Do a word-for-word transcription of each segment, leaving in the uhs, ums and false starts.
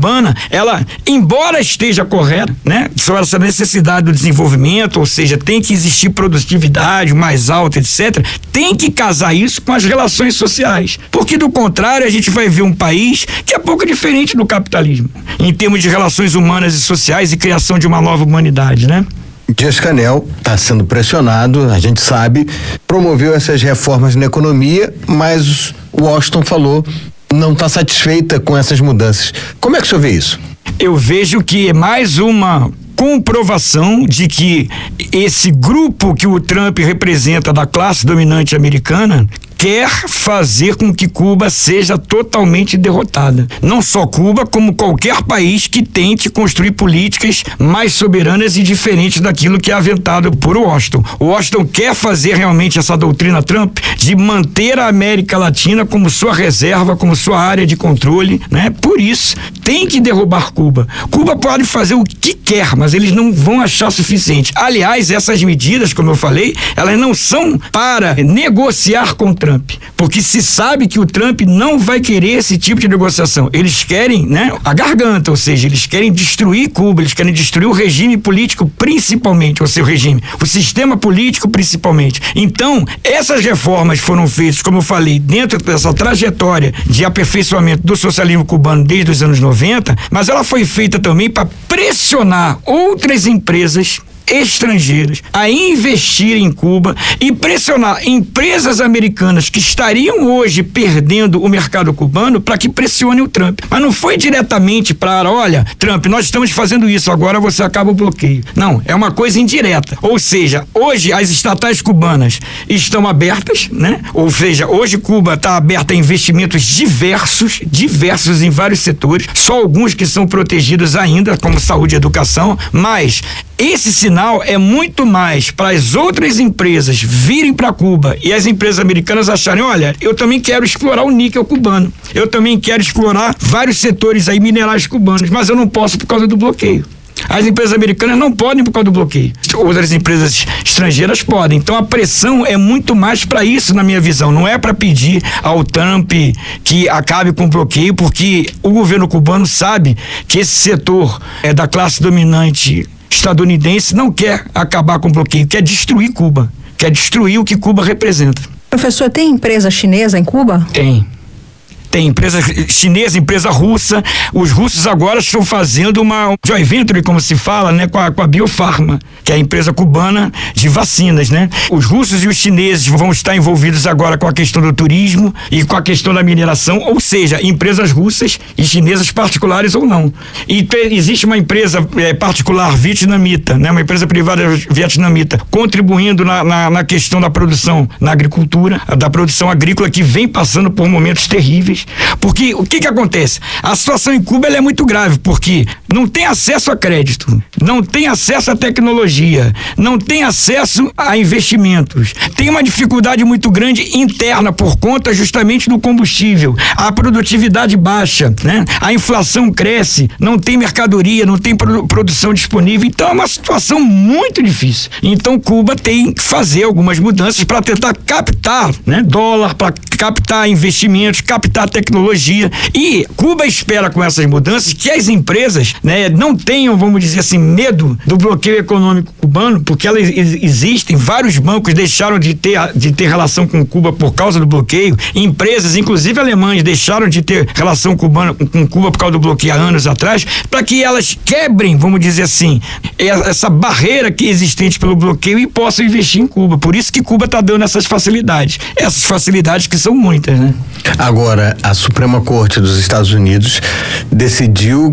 cubana, ela, embora esteja correta, né, sobre essa necessidade do desenvolvimento, ou seja, tem que existir produtividade mais alta, etcétera, tem que casar isso com as relações sociais. Porque, do contrário, a gente vai ver um país que é pouco diferente do capitalismo, em termos de relações humanas e sociais e criação de uma nova humanidade, né? Dias-Canel está sendo pressionado, a gente sabe, promoveu essas reformas na economia, mas Washington falou não está satisfeita com essas mudanças. Como é que o senhor vê isso? Eu vejo que é mais uma comprovação de que esse grupo que o Trump representa da classe dominante americana quer fazer com que Cuba seja totalmente derrotada. Não só Cuba, como qualquer país que tente construir políticas mais soberanas e diferentes daquilo que é aventado por Washington. Washington quer fazer realmente essa doutrina Trump de manter a América Latina como sua reserva, como sua área de controle, né? Por isso, tem que derrubar Cuba. Cuba pode fazer o que quer, mas eles não vão achar suficiente. Aliás, essas medidas, como eu falei, elas não são para negociar com Trump. Porque se sabe que o Trump não vai querer esse tipo de negociação. Eles querem, né, a garganta, ou seja, eles querem destruir Cuba, eles querem destruir o regime político principalmente, o seu regime, o sistema político principalmente. Então, essas reformas foram feitas, como eu falei, dentro dessa trajetória de aperfeiçoamento do socialismo cubano desde os anos noventa, mas ela foi feita também para pressionar outras empresas estrangeiras a investir em Cuba e pressionar empresas americanas que estariam hoje perdendo o mercado cubano para que pressionem o Trump. Mas não foi diretamente para, olha, Trump, nós estamos fazendo isso, agora você acaba o bloqueio. Não, é uma coisa indireta. Ou seja, hoje as estatais cubanas estão abertas, né? Ou seja, hoje Cuba está aberta a investimentos diversos, diversos em vários setores, só alguns que são protegidos ainda, como saúde e educação, mas esse sinal é muito mais para as outras empresas virem para Cuba e as empresas americanas acharem, olha, eu também quero explorar o níquel cubano, eu também quero explorar vários setores aí minerais cubanos, mas eu não posso por causa do bloqueio. As empresas americanas não podem por causa do bloqueio. Outras empresas estrangeiras podem. Então a pressão é muito mais para isso, na minha visão. Não é para pedir ao Trump que acabe com o bloqueio, porque o governo cubano sabe que esse setor é da classe dominante estadunidense não quer acabar com o bloqueio, quer destruir Cuba, quer destruir o que Cuba representa. Professor, tem empresa chinesa em Cuba? Tem. Tem empresa chinesa, empresa russa. Os russos agora estão fazendo uma joint venture, como se fala, né, com a, com a Biofarma, que é a empresa cubana de vacinas, né? Os russos e os chineses vão estar envolvidos agora com a questão do turismo e com a questão da mineração, ou seja, empresas russas e chinesas particulares ou não. E te, existe uma empresa é, particular vietnamita, né, uma empresa privada vietnamita, contribuindo na, na, na questão da produção na agricultura, da produção agrícola, que vem passando por momentos terríveis. Porque o que que acontece? A situação em Cuba ela é muito grave, porque não tem acesso a crédito, não tem acesso à tecnologia, não tem acesso a investimentos, tem uma dificuldade muito grande interna por conta justamente do combustível, a produtividade baixa, né? A inflação cresce, não tem mercadoria, não tem produ- produção disponível, então é uma situação muito difícil. Então Cuba tem que fazer algumas mudanças para tentar captar, né, dólar, para captar investimentos, captar tecnologia, e Cuba espera com essas mudanças que as empresas, né, não tenham, vamos dizer assim, medo do bloqueio econômico cubano, porque elas existem, vários bancos deixaram de ter, de ter relação com Cuba por causa do bloqueio, empresas, inclusive alemãs, deixaram de ter relação cubana, com Cuba por causa do bloqueio há anos atrás, para que elas quebrem, vamos dizer assim, essa barreira que é existente pelo bloqueio e possam investir em Cuba. Por isso que Cuba está dando essas facilidades, essas facilidades que são muitas, né? Agora, a Suprema Corte dos Estados Unidos decidiu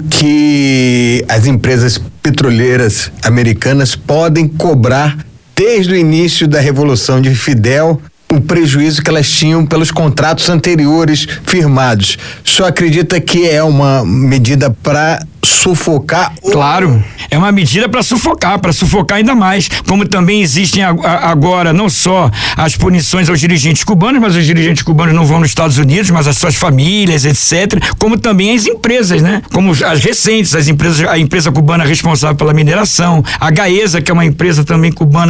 que as empresas petroleiras americanas podem cobrar, desde o início da Revolução de Fidel, o prejuízo que elas tinham pelos contratos anteriores firmados. O senhor acredita que é uma medida para sufocar? Claro, é uma medida para sufocar, para sufocar ainda mais, como também existem a, a, agora não só as punições aos dirigentes cubanos, mas os dirigentes cubanos não vão nos Estados Unidos, mas as suas famílias, etcétera, como também as empresas, né? Como as recentes, as empresas, a empresa cubana responsável pela mineração, a Gaesa, que é uma empresa também cubana res,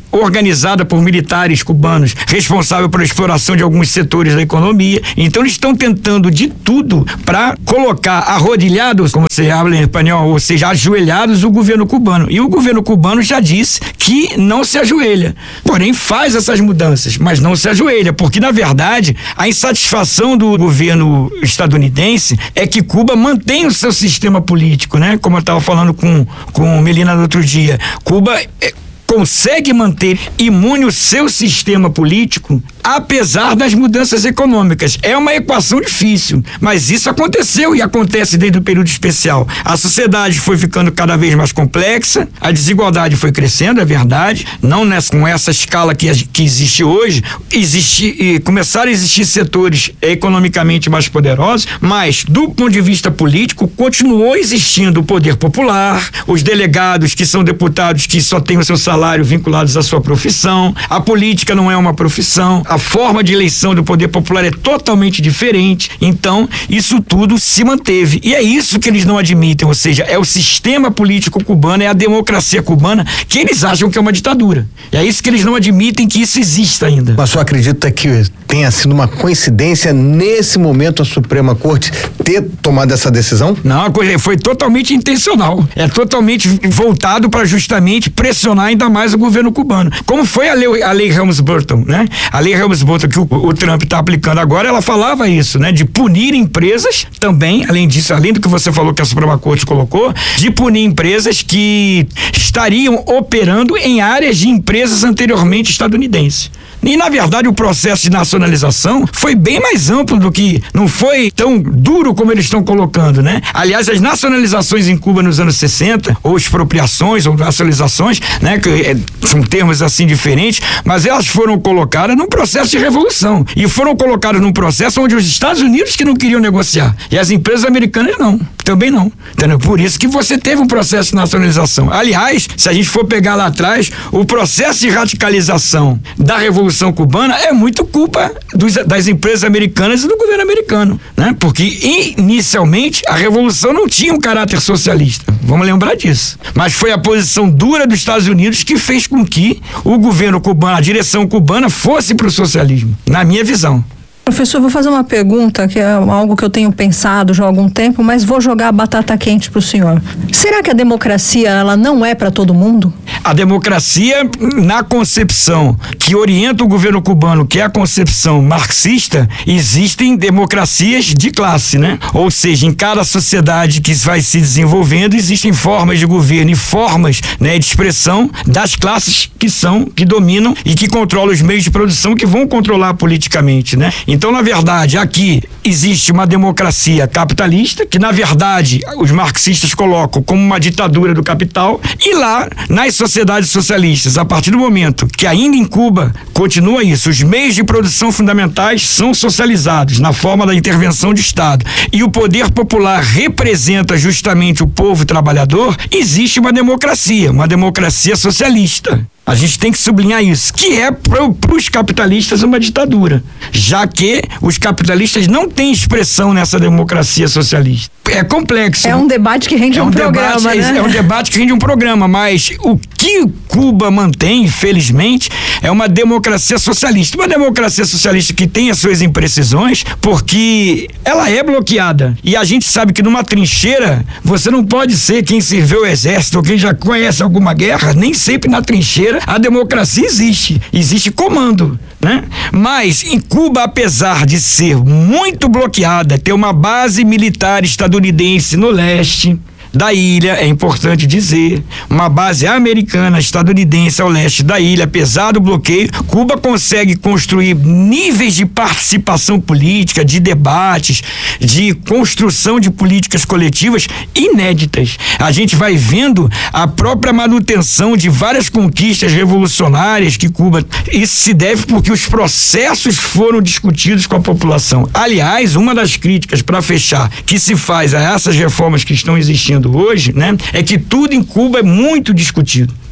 organizada por militares cubanos, responsável pela exploração de alguns setores da economia. Então eles estão tentando de tudo para colocar arrodilhados, como se habla em espanhol, ou seja, ajoelhados o governo cubano. E o governo cubano já disse que não se ajoelha. Porém, faz essas mudanças, mas não se ajoelha, porque na verdade a insatisfação do governo estadunidense é que Cuba mantém o seu sistema político, né? Como eu estava falando com, com Melina no outro dia. Cuba é, consegue manter imune o seu sistema político apesar das mudanças econômicas. É uma equação difícil, mas isso aconteceu e acontece desde o período especial. A sociedade foi ficando cada vez mais complexa, a desigualdade foi crescendo, é verdade, não nessa, com essa escala que, que existe hoje, existe, e começaram a existir setores economicamente mais poderosos, mas do ponto de vista político, continuou existindo o poder popular, os delegados que são deputados que só têm o seu salário vinculados à sua profissão, a política não é uma profissão, a forma de eleição do poder popular é totalmente diferente, então isso tudo se manteve, e é isso que eles não admitem, ou seja, é o sistema político cubano, é a democracia cubana que eles acham que é uma ditadura, e é isso que eles não admitem que isso exista ainda. Mas só acredita que tenha sido uma coincidência nesse momento a Suprema Corte ter tomado essa decisão? Não, a coisa foi totalmente intencional, é totalmente voltado para justamente pressionar ainda mais o governo cubano, como foi a lei, a lei Helms-Burton, né? A lei Helms-Burton que o, o Trump está aplicando agora, ela falava isso, né? De punir empresas também, além disso, além do que você falou que a Suprema Corte colocou, de punir empresas que estariam operando em áreas de empresas anteriormente estadunidenses. E, na verdade, o processo de nacionalização foi bem mais amplo do que, não foi tão duro como eles estão colocando, né? Aliás, as nacionalizações em Cuba nos anos sessenta, ou expropriações, ou nacionalizações, né? Que é, são termos assim diferentes, mas elas foram colocadas num processo de revolução. E foram colocadas num processo onde os Estados Unidos que não queriam negociar. E as empresas americanas não. Também não. Entendeu? Por isso que você teve um processo de nacionalização. Aliás, se a gente for pegar lá atrás, o processo de radicalização da Revolução Cubana é muito culpa dos, das empresas americanas e do governo americano, né? Porque inicialmente a Revolução não tinha um caráter socialista. Vamos lembrar disso. Mas foi a posição dura dos Estados Unidos que fez com que o governo cubano, a direção cubana, fosse para o socialismo, na minha visão. Professor, vou fazer uma pergunta que é algo que eu tenho pensado já há algum tempo, mas vou jogar a batata quente para o senhor. Será que a democracia ela não é para todo mundo? A democracia, na concepção que orienta o governo cubano, que é a concepção marxista, existem democracias de classe, né? Ou seja, em cada sociedade que vai se desenvolvendo, existem formas de governo e formas, né, de expressão das classes que são, que dominam e que controlam os meios de produção que vão controlar politicamente, né? Então, na verdade, aqui existe uma democracia capitalista, que na verdade os marxistas colocam como uma ditadura do capital, e lá, nas sociedades socialistas, a partir do momento que ainda em Cuba continua isso, os meios de produção fundamentais são socializados na forma da intervenção de Estado, e o poder popular representa justamente o povo trabalhador, existe uma democracia, uma democracia socialista. A gente tem que sublinhar isso, que é para os capitalistas uma ditadura, já que os capitalistas não têm expressão nessa democracia socialista. É complexo. É um debate que rende é um, um programa, debate, né? É, é um debate que rende um programa, mas o que Cuba mantém, infelizmente, é uma democracia socialista. Uma democracia socialista que tem as suas imprecisões, porque ela é bloqueada. E a gente sabe que numa trincheira, você não pode ser quem serviu o exército ou quem já conhece alguma guerra, nem sempre na trincheira a democracia existe, existe comando, né? Mas em Cuba, apesar de ser muito bloqueada, ter uma base militar estadunidense no leste da ilha, é importante dizer, uma base americana, estadunidense ao leste da ilha, apesar do bloqueio, Cuba consegue construir níveis de participação política, de debates, de construção de políticas coletivas inéditas. A gente vai vendo a própria manutenção de várias conquistas revolucionárias que Cuba, isso se deve porque os processos foram discutidos com a população. Aliás, uma das críticas, para fechar, que se faz a essas reformas que estão existindo hoje, né, é que tudo em Cuba é muito discutido.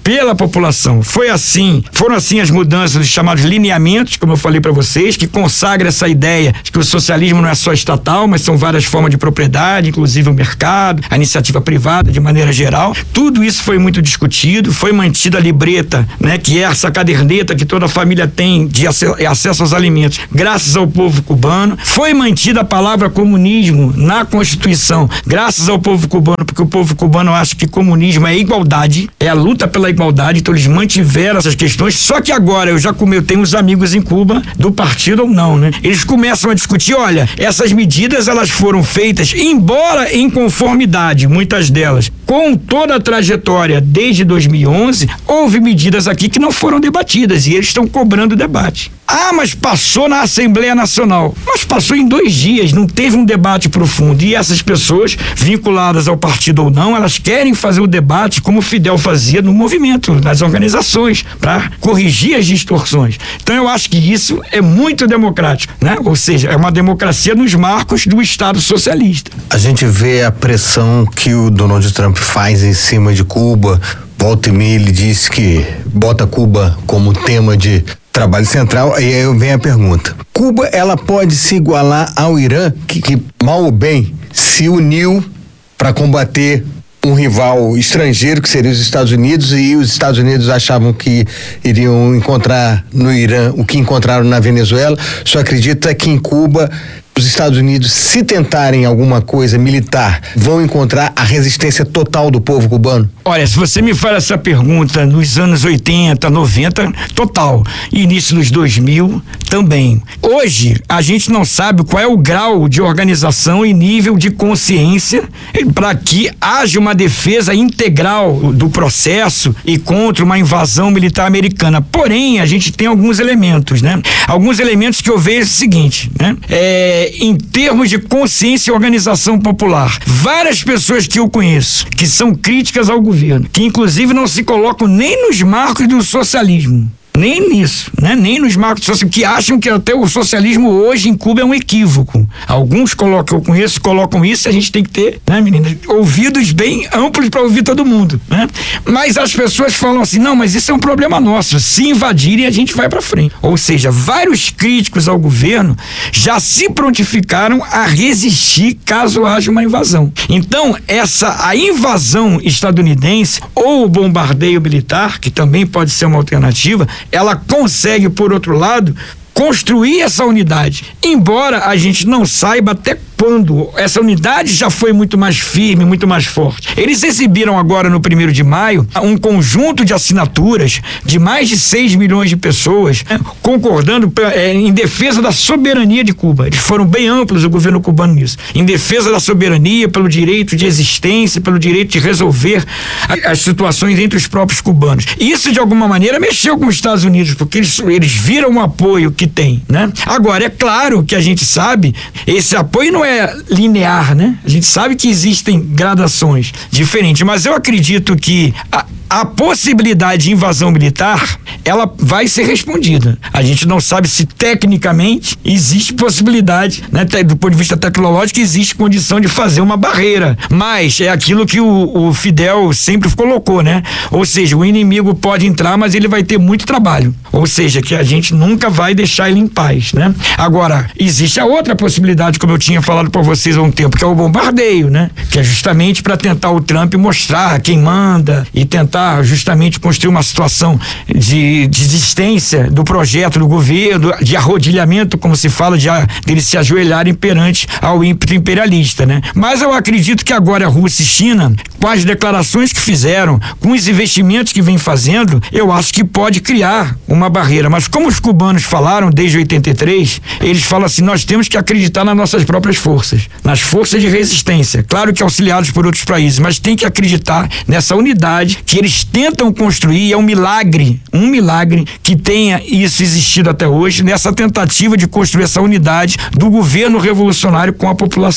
pela população. Foi assim, foram assim as mudanças dos chamados lineamentos, como eu falei para vocês, que consagra essa ideia de que o socialismo não é só estatal, mas são várias formas de propriedade, inclusive o mercado, a iniciativa privada de maneira geral. Tudo isso foi muito discutido, foi mantida a libreta, né, que é essa caderneta que toda família tem de acesso aos alimentos, graças ao povo cubano. Foi mantida a palavra comunismo na Constituição, graças ao povo cubano, porque o povo cubano acha que comunismo é igualdade, é a luta pela igualdade, então eles mantiveram essas questões. Só que agora, eu já eu tenho uns amigos em Cuba, do partido ou não, né? Eles começam a discutir, olha, essas medidas elas foram feitas, embora em conformidade, muitas delas, com toda a trajetória desde dois mil e onze, houve medidas aqui que não foram debatidas e eles estão cobrando debate. Ah, mas passou na Assembleia Nacional. Mas passou em dois dias, não teve um debate profundo. E essas pessoas, vinculadas ao partido ou não, elas querem fazer o debate como o Fidel fazia no movimento, nas organizações, para corrigir as distorções. Então eu acho que isso é muito democrático, né? Ou seja, é uma democracia nos marcos do Estado socialista. A gente vê a pressão que o Donald Trump faz em cima de Cuba. Volta e meia ele diz que bota Cuba como tema de trabalho central, e aí vem a pergunta: Cuba, ela pode se igualar ao Irã, que, que mal ou bem se uniu para combater um rival estrangeiro, que seria os Estados Unidos, e os Estados Unidos achavam que iriam encontrar no Irã o que encontraram na Venezuela? Só acredita que em Cuba os Estados Unidos, se tentarem alguma coisa militar, vão encontrar a resistência total do povo cubano? Olha, se você me faz essa pergunta nos anos oitenta, noventa, total. Início dos dois mil, também. Hoje, a gente não sabe qual é o grau de organização e nível de consciência para que haja uma defesa integral do processo e contra uma invasão militar americana. Porém, a gente tem alguns elementos, né? Alguns elementos que eu vejo o seguinte, né? É, em termos de consciência e organização popular, várias pessoas que eu conheço, que são críticas ao governo, que inclusive não se colocam nem nos marcos do socialismo, nem nisso, né? Nem nos marcos socialistas, que acham que até o socialismo hoje em Cuba é um equívoco. Alguns colocam, eu conheço, colocam isso, a gente tem que ter, né, meninas, ouvidos bem amplos para ouvir todo mundo, né? Mas as pessoas falam assim, não, mas isso é um problema nosso, se invadirem a gente vai para frente. Ou seja, vários críticos ao governo já se prontificaram a resistir caso haja uma invasão. Então, essa, a invasão estadunidense ou o bombardeio militar, que também pode ser uma alternativa, ela consegue, por outro lado, construir essa unidade, embora a gente não saiba até quando. Essa unidade já foi muito mais firme, muito mais forte. Eles exibiram agora, no primeiro de maio, um conjunto de assinaturas de mais de seis milhões de pessoas, né, concordando é, em defesa da soberania de Cuba. Eles foram bem amplos, o governo cubano, nisso. Em defesa da soberania, pelo direito de existência, pelo direito de resolver a, as situações entre os próprios cubanos. Isso, de alguma maneira, mexeu com os Estados Unidos, porque eles, eles viram o apoio que tem, né? Agora, é claro que a gente sabe, esse apoio não é é linear, né? A gente sabe que existem gradações diferentes, mas eu acredito que a, a possibilidade de invasão militar, ela vai ser respondida. A gente não sabe se tecnicamente existe possibilidade, né? Do ponto de vista tecnológico, existe condição de fazer uma barreira, mas é aquilo que o, o Fidel sempre colocou, né? Ou seja, o inimigo pode entrar, mas ele vai ter muito trabalho. Ou seja, que a gente nunca vai deixar ele em paz, né? Agora, existe a outra possibilidade, como eu tinha falado para vocês há um tempo, que é o bombardeio, né? Que é justamente para tentar o Trump mostrar quem manda e tentar justamente construir uma situação de, de desistência do projeto do governo, de arrodilhamento, como se fala, de deles se ajoelharem perante ao ímpeto imperialista, né? Mas eu acredito que agora a Rússia e China, com as declarações que fizeram, com os investimentos que vem fazendo, eu acho que pode criar uma barreira. Mas como os cubanos falaram desde oitenta e três, eles falam assim, nós temos que acreditar nas nossas próprias forças, nas forças de resistência, claro que auxiliados por outros países, mas tem que acreditar nessa unidade que eles tentam construir. É um milagre, um milagre que tenha isso existido até hoje, nessa tentativa de construir essa unidade do governo revolucionário com a população.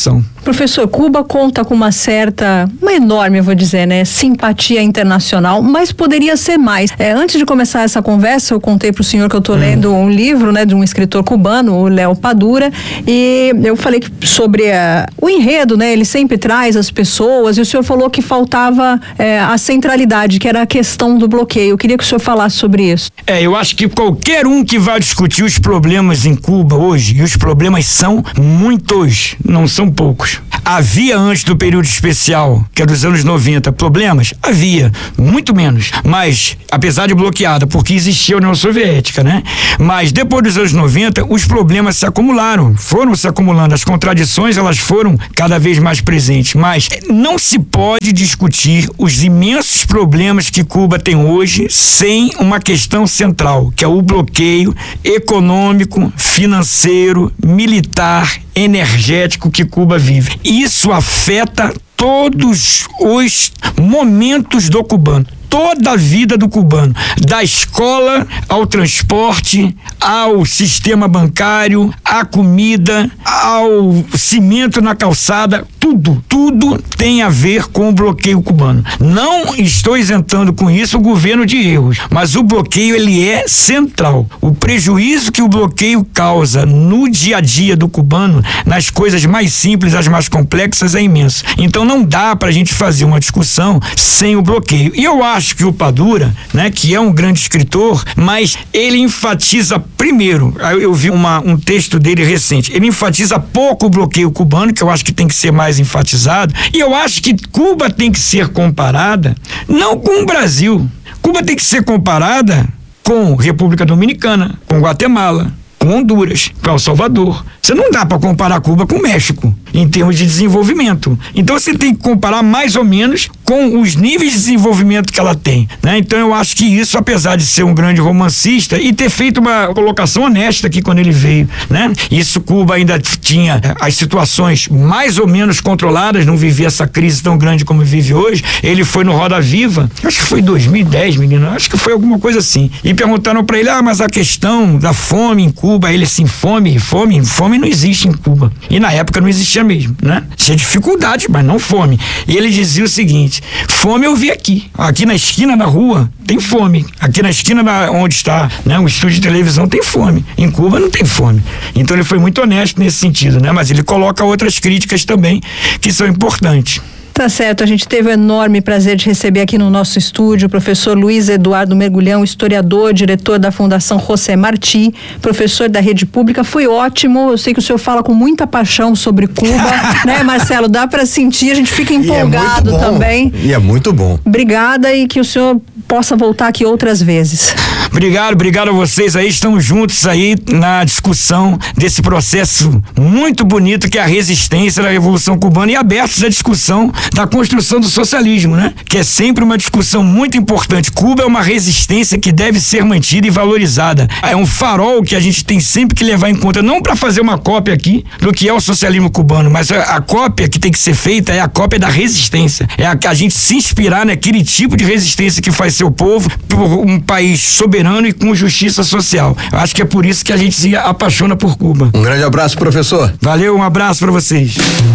Professor, Cuba conta com uma certa, uma enorme, eu vou dizer, né, simpatia internacional, mas poderia ser mais. É, antes de começar essa conversa, eu contei para o senhor que eu estou hum. lendo um livro, né, de um escritor cubano, o Léo Padura, e eu falei sobre a, o enredo, né, ele sempre traz as pessoas, e o senhor falou que faltava é, a centralidade, que era a questão do bloqueio. Eu queria que o senhor falasse sobre isso. É, eu acho que qualquer um que vai discutir os problemas em Cuba hoje, e os problemas são muitos, não são poucos. Havia antes do período especial, que é dos anos noventa, problemas? Havia, muito menos. Mas, apesar de bloqueada, porque existia a União Soviética, né? Mas depois dos anos noventa, os problemas se acumularam, foram se acumulando. As contradições, elas foram cada vez mais presentes. Mas não se pode discutir os imensos problemas que Cuba tem hoje sem uma questão central, que é o bloqueio econômico, financeiro, militar, energético que Cuba vive. Isso afeta todos os momentos do cubano, toda a vida do cubano, da escola ao transporte, ao sistema bancário, à comida, ao cimento na calçada, tudo, tudo tem a ver com o bloqueio cubano. Não estou isentando com isso o governo de erros, mas o bloqueio, ele é central. O prejuízo que o bloqueio causa no dia a dia do cubano, nas coisas mais simples, as mais complexas, é imenso. Então não dá pra gente fazer uma discussão sem o bloqueio. E eu acho que o Padura, né, que é um grande escritor, mas ele enfatiza primeiro, eu vi uma, um texto dele recente, ele enfatiza pouco o bloqueio cubano, que eu acho que tem que ser mais enfatizado, e eu acho que Cuba tem que ser comparada não com o Brasil. Cuba tem que ser comparada com República Dominicana, com Guatemala, com Honduras, com El Salvador. Você não dá para comparar Cuba com o México em termos de desenvolvimento. Então você tem que comparar mais ou menos com os níveis de desenvolvimento que ela tem, né? Então eu acho que isso, apesar de ser um grande romancista e ter feito uma colocação honesta aqui quando ele veio, né? Isso, Cuba ainda tinha as situações mais ou menos controladas, não vivia essa crise tão grande como vive hoje. Ele foi no Roda Viva, acho que foi dois mil e dez, menino, acho que foi alguma coisa assim. E perguntaram para ele, ah, mas a questão da fome em Cuba, ele assim, fome, fome, fome não existe em Cuba. E na época não existia mesmo, né? Tinha dificuldade, mas não fome. E ele dizia o seguinte, fome eu vi aqui. Aqui na esquina da rua tem fome. Aqui na esquina da, onde está, né, um estúdio de televisão tem fome. Em Cuba não tem fome. Então ele foi muito honesto nesse sentido, né? Mas ele coloca outras críticas também que são importantes. Tá certo, a gente teve o enorme prazer de receber aqui no nosso estúdio o professor Luiz Eduardo Mergulhão, historiador, diretor da Fundação José Martí, professor da rede pública. Foi ótimo, eu sei que o senhor fala com muita paixão sobre Cuba, né, Marcelo? Dá para sentir, a gente fica empolgado e é também. E é muito bom. Obrigada e que o senhor possa voltar aqui outras vezes. Obrigado, obrigado a vocês aí, estamos juntos aí na discussão desse processo muito bonito que é a resistência da Revolução Cubana e abertos à discussão da construção do socialismo, né? Que é sempre uma discussão muito importante. Cuba é uma resistência que deve ser mantida e valorizada. É um farol que a gente tem sempre que levar em conta, não para fazer uma cópia aqui do que é o socialismo cubano, mas a, a cópia que tem que ser feita é a cópia da resistência. É a, a gente se inspirar naquele tipo de resistência que faz seu povo por um país soberano e com justiça social. Eu acho que é por isso que a gente se apaixona por Cuba. Um grande abraço, professor. Valeu, um abraço para vocês.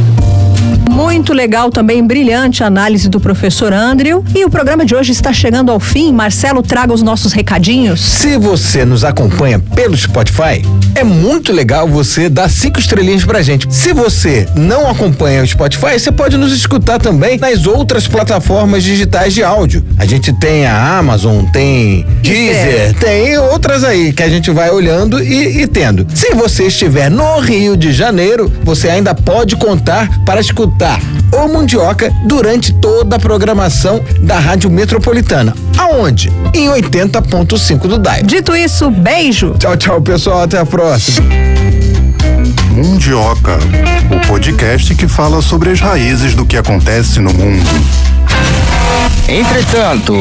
Muito legal também, brilhante análise do professor Andrew. E o programa de hoje está chegando ao fim. Marcelo, traga os nossos recadinhos. Se você nos acompanha pelo Spotify, é muito legal você dar cinco estrelinhas pra gente. Se você não acompanha o Spotify, você pode nos escutar também nas outras plataformas digitais de áudio. A gente tem a Amazon, tem Deezer, tem outras aí que a gente vai olhando e, e tendo. Se você estiver no Rio de Janeiro, você ainda pode contar para escutar o Mundioca durante toda a programação da Rádio Metropolitana. Aonde? Em oitenta ponto cinco do Dial. Dito isso, beijo. Tchau, tchau, pessoal. Até a próxima. Mundioca, o podcast que fala sobre as raízes do que acontece no mundo. Entretanto,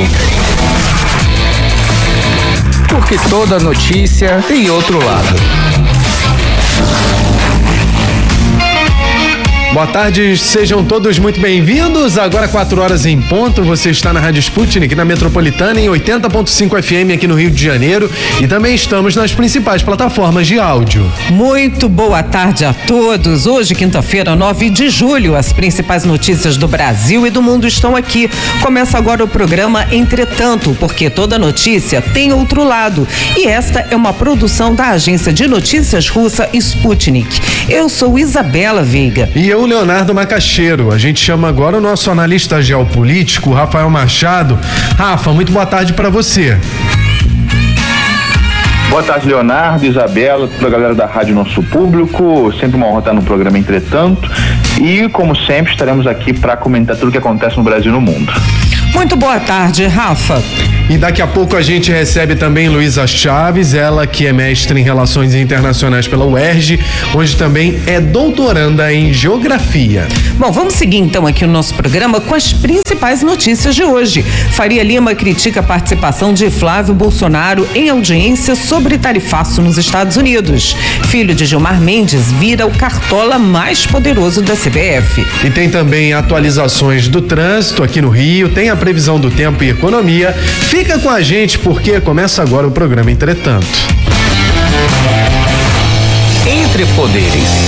porque toda notícia tem outro lado. Boa tarde, sejam todos muito bem-vindos. Agora quatro horas em ponto, você está na Rádio Sputnik, na Metropolitana, em oitenta ponto cinco F M aqui no Rio de Janeiro, e também estamos nas principais plataformas de áudio. Muito boa tarde a todos. Hoje, quinta-feira, nove de julho, as principais notícias do Brasil e do mundo estão aqui. Começa agora o programa Entretanto, porque toda notícia tem outro lado. E esta é uma produção da agência de notícias russa Sputnik. Eu sou Isabela Veiga. E eu, Leonardo Macaxeiro. A gente chama agora o nosso analista geopolítico, Rafael Machado. Rafa, muito boa tarde para você. Boa tarde, Leonardo, Isabela, toda a galera da Rádio Nosso Público. Sempre uma honra estar no programa Entretanto. E, como sempre, estaremos aqui para comentar tudo o que acontece no Brasil e no mundo. Muito boa tarde, Rafa. E daqui a pouco a gente recebe também Luísa Chaves, ela que é mestre em Relações Internacionais pela U E R J, onde também é doutoranda em Geografia. Bom, vamos seguir então aqui o nosso programa com as principais notícias de hoje. Faria Lima critica a participação de Flávio Bolsonaro em audiência sobre tarifaço nos Estados Unidos. Filho de Gilmar Mendes vira o cartola mais poderoso da C B F. E tem também atualizações do trânsito aqui no Rio, tem a previsão do tempo e economia. Fica com a gente porque começa agora o programa Entretanto. Entre Poderes.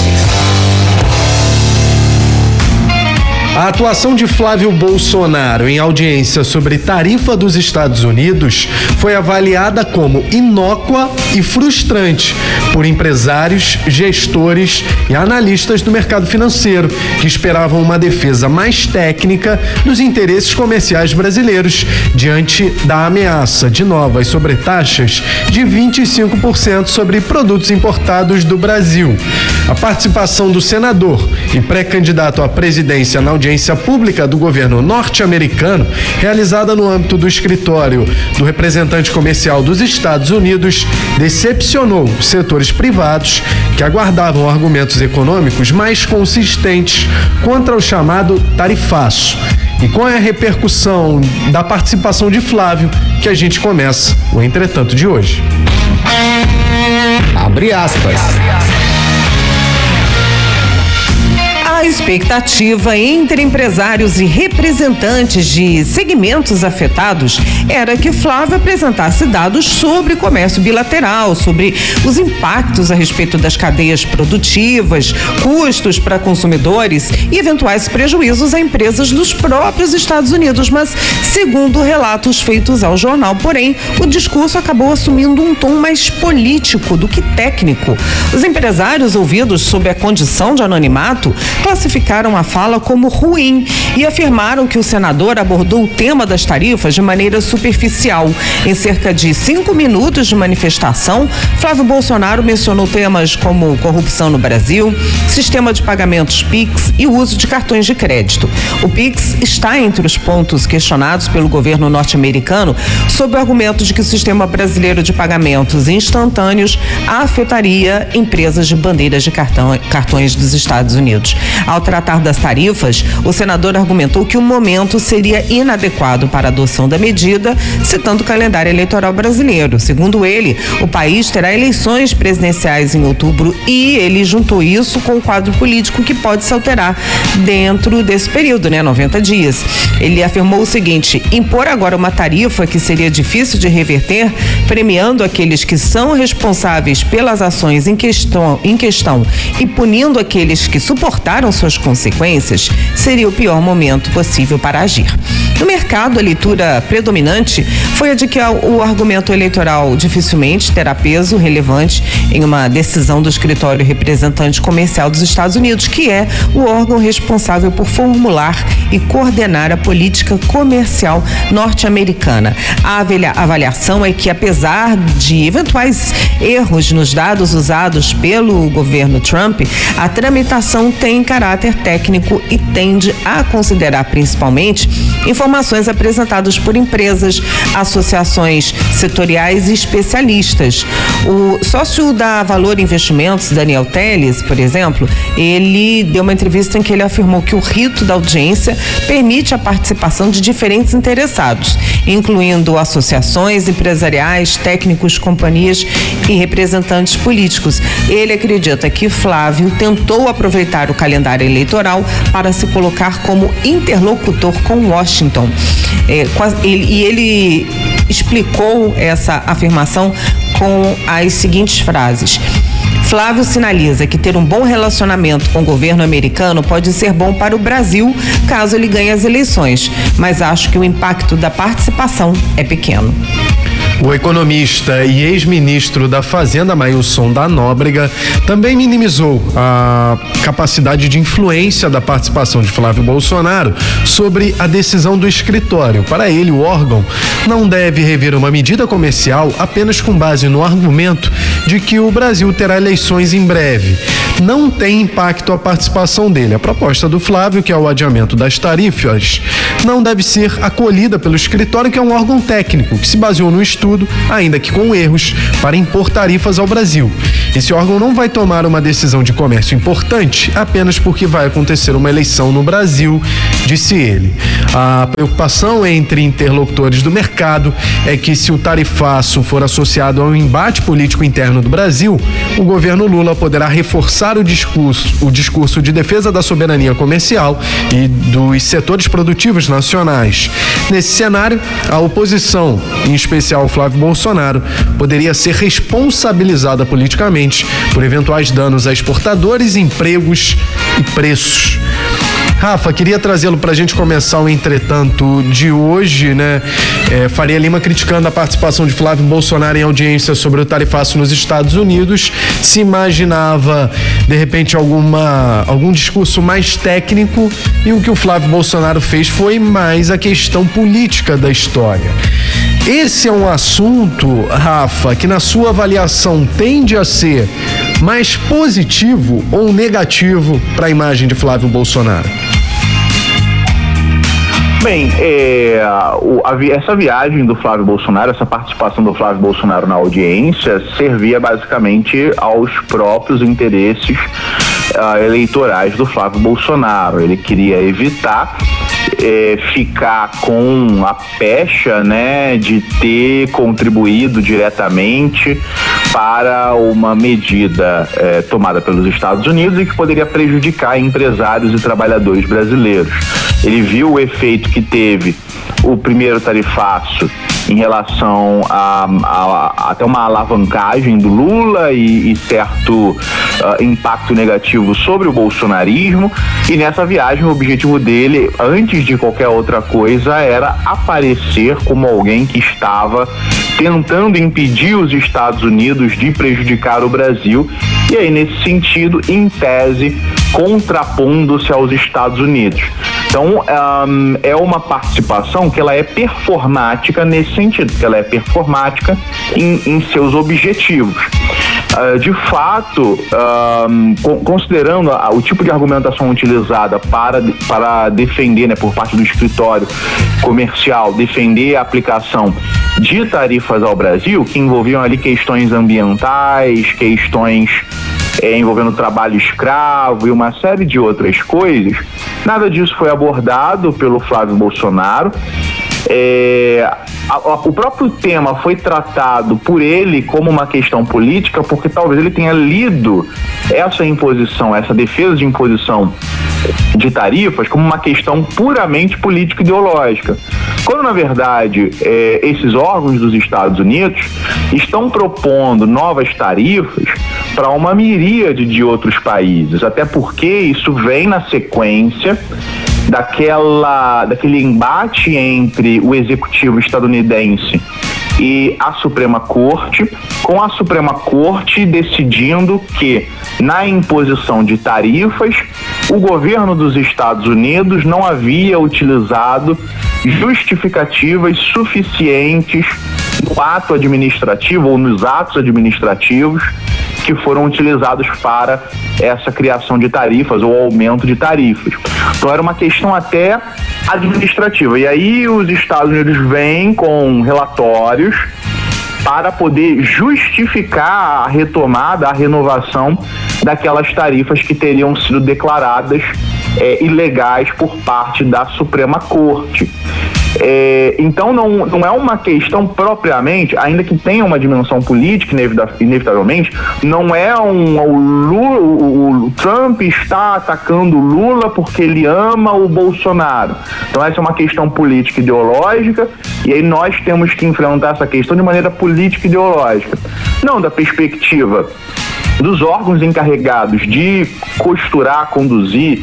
A atuação de Flávio Bolsonaro em audiência sobre tarifa dos Estados Unidos foi avaliada como inócua e frustrante por empresários, gestores e analistas do mercado financeiro, que esperavam uma defesa mais técnica dos interesses comerciais brasileiros diante da ameaça de novas sobretaxas de vinte e cinco por cento sobre produtos importados do Brasil. A participação do senador e pré-candidato à presidência na audiência pública do governo norte-americano, realizada no âmbito do escritório do representante comercial dos Estados Unidos, decepcionou setores privados que aguardavam argumentos econômicos mais consistentes contra o chamado tarifaço. E qual é a repercussão da participação de Flávio que a gente começa o Entretanto de hoje? Abre aspas. A expectativa entre empresários e representantes de segmentos afetados era que Flávio apresentasse dados sobre comércio bilateral, sobre os impactos a respeito das cadeias produtivas, custos para consumidores e eventuais prejuízos a empresas dos próprios Estados Unidos. Mas, segundo relatos feitos ao jornal, porém, o discurso acabou assumindo um tom mais político do que técnico. Os empresários ouvidos sob a condição de anonimato classificaram a fala como ruim e afirmaram que o senador abordou o tema das tarifas de maneira superficial. Em cerca de cinco minutos de manifestação, Flávio Bolsonaro mencionou temas como corrupção no Brasil, sistema de pagamentos Pix e o uso de cartões de crédito. O Pix está entre os pontos questionados pelo governo norte-americano sob o argumento de que o sistema brasileiro de pagamentos instantâneos afetaria empresas de bandeiras de cartão, cartões dos Estados Unidos. Ao tratar das tarifas, o senador argumentou que o momento seria inadequado para a adoção da medida, citando o calendário eleitoral brasileiro. Segundo ele, o país terá eleições presidenciais em outubro e ele juntou isso com o quadro político que pode se alterar dentro desse período, né, noventa dias. Ele afirmou o seguinte: impor agora uma tarifa que seria difícil de reverter, premiando aqueles que são responsáveis pelas ações em questão, em questão e punindo aqueles que suportaram suas consequências, seria o pior momento possível para agir. No mercado, a leitura predominante foi a de que o argumento eleitoral dificilmente terá peso relevante em uma decisão do escritório representante comercial dos Estados Unidos, que é o órgão responsável por formular e coordenar a política comercial norte-americana. A avaliação é que, apesar de eventuais erros nos dados usados pelo governo Trump, a tramitação tem caráter técnico e tende a considerar principalmente informações apresentadas por empresas, associações setoriais e especialistas. O sócio da Valor Investimentos, Daniel Teles, por exemplo, ele deu uma entrevista em que ele afirmou que o rito da audiência permite a participação de diferentes interessados, incluindo associações empresariais, técnicos, companhias e representantes políticos. Ele acredita que Flávio tentou aproveitar o calendário calendário eleitoral para se colocar como interlocutor com Washington. É, ele, e ele explicou essa afirmação com as seguintes frases. Flávio sinaliza que ter um bom relacionamento com o governo americano pode ser bom para o Brasil caso ele ganhe as eleições, mas acho que o impacto da participação é pequeno. O economista e ex-ministro da Fazenda, Mailson da Nóbrega, também minimizou a capacidade de influência da participação de Flávio Bolsonaro sobre a decisão do escritório. Para ele, o órgão não deve rever uma medida comercial apenas com base no argumento de que o Brasil terá eleições em breve. Não tem impacto a participação dele. A proposta do Flávio, que é o adiamento das tarifas, não deve ser acolhida pelo escritório, que é um órgão técnico que se baseou no estudo, ainda que com erros, para impor tarifas ao Brasil. Esse órgão não vai tomar uma decisão de comércio importante apenas porque vai acontecer uma eleição no Brasil, disse ele. A preocupação entre interlocutores do mercado é que, se o tarifaço for associado ao embate político interno do Brasil, o governo Lula poderá reforçar o discurso, o discurso de defesa da soberania comercial e dos setores produtivos nacionais. Nesse cenário, a oposição, em especial Flávio Bolsonaro, poderia ser responsabilizada politicamente por eventuais danos a exportadores, empregos e preços. Rafa, queria trazê-lo para a gente começar o entretanto de hoje, né? É, Faria Lima criticando a participação de Flávio Bolsonaro em audiência sobre o tarifaço nos Estados Unidos. Se imaginava, de repente, alguma, algum discurso mais técnico, e o que o Flávio Bolsonaro fez foi mais a questão política da história. Esse é um assunto, Rafa, que na sua avaliação tende a ser mais positivo ou negativo para a imagem de Flávio Bolsonaro? Bem, é, o, a, essa viagem do Flávio Bolsonaro, essa participação do Flávio Bolsonaro na audiência, servia basicamente aos próprios interesses uh, eleitorais do Flávio Bolsonaro. Ele queria evitar é, ficar com a pecha, né, de ter contribuído diretamente para uma medida é, tomada pelos Estados Unidos e que poderia prejudicar empresários e trabalhadores brasileiros. Ele viu o efeito que teve o primeiro tarifaço em relação a, a, a até uma alavancagem do Lula e, e certo uh, impacto negativo sobre o bolsonarismo, e nessa viagem o objetivo dele, antes de qualquer outra coisa, era aparecer como alguém que estava tentando impedir os Estados Unidos de prejudicar o Brasil, e aí nesse sentido, em tese, contrapondo-se aos Estados Unidos. Então, um, é uma participação que ela é performática nesse sentido, que ela é performática em, em seus objetivos. Uh, de fato, um, considerando a, o tipo de argumentação utilizada para, para defender, né, por parte do escritório comercial, defender a aplicação de tarifas ao Brasil, que envolviam ali questões ambientais, questões É, envolvendo trabalho escravo e uma série de outras coisas, nada disso foi abordado pelo Flávio Bolsonaro. É, a, a, o próprio tema foi tratado por ele como uma questão política, porque talvez ele tenha lido essa imposição, essa defesa de imposição de tarifas como uma questão puramente político-ideológica, quando na verdade é, esses órgãos dos Estados Unidos estão propondo novas tarifas para uma miríade de outros países, até porque isso vem na sequência daquela, daquele embate entre o executivo estadunidense e a Suprema Corte, com a Suprema Corte decidindo que, na imposição de tarifas, o governo dos Estados Unidos não havia utilizado justificativas suficientes no ato administrativo ou nos atos administrativos que foram utilizados para essa criação de tarifas ou aumento de tarifas. Então era uma questão até administrativa. E aí os Estados Unidos vêm com relatórios para poder justificar a retomada, a renovação daquelas tarifas que teriam sido declaradas é, ilegais por parte da Suprema Corte. É, então não, não é uma questão propriamente, ainda que tenha uma dimensão política, inevitavelmente, não é um o, Lula, o, o Trump está atacando o Lula porque ele ama o Bolsonaro. Então essa é uma questão política ideológica, e aí nós temos que enfrentar essa questão de maneira política ideológica, não da perspectiva dos órgãos encarregados de costurar, conduzir,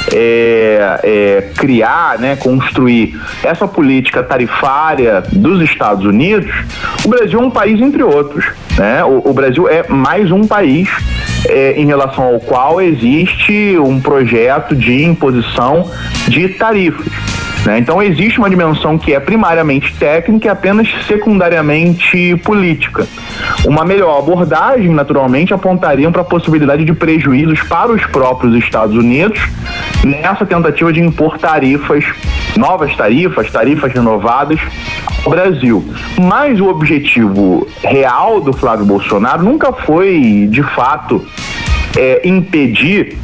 é, é, criar, né, construir essa política tarifária dos Estados Unidos. O Brasil é um país entre outros, né? O, o Brasil é mais um país é, em relação ao qual existe um projeto de imposição de tarifas. Então existe uma dimensão que é primariamente técnica e apenas secundariamente política. Uma melhor abordagem, naturalmente, apontariam para a possibilidade de prejuízos para os próprios Estados Unidos nessa tentativa de impor tarifas, novas tarifas, tarifas renovadas ao Brasil. Mas o objetivo real do Flávio Bolsonaro nunca foi, de fato, é, impedir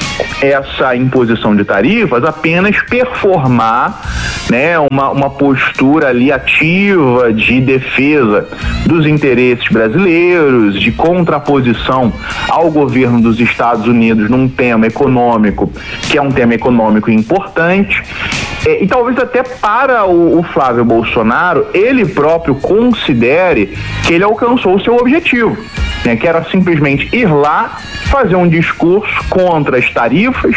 essa imposição de tarifas, apenas performar, né, uma, uma postura ali ativa de defesa dos interesses brasileiros, de contraposição ao governo dos Estados Unidos num tema econômico, que é um tema econômico importante. E, e talvez até para o, o Flávio Bolsonaro, ele próprio considere que ele alcançou o seu objetivo, né, que era simplesmente ir lá, fazer um discurso contra as tarifas,